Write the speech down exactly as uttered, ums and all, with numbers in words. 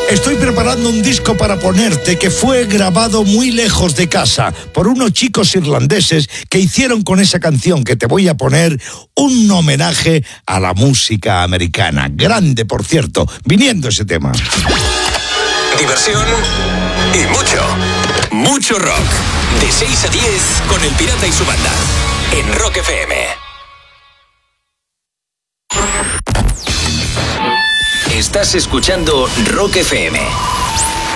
Estoy preparando un disco para ponerte que fue grabado muy lejos de casa por unos chicos irlandeses que hicieron con esa canción que te voy a poner un homenaje a la música americana. Grande, por cierto, viniendo ese tema. Diversión y mucho, mucho rock. De seis a diez con El Pirata y su banda. En Rock F M. Estás escuchando Rock F M.